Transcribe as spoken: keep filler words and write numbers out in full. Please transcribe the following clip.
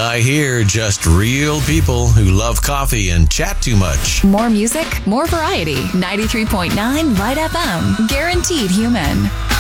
I hear just real people who love coffee and chat too much. More music, more variety. ninety-three point nine Light F M. Guaranteed human.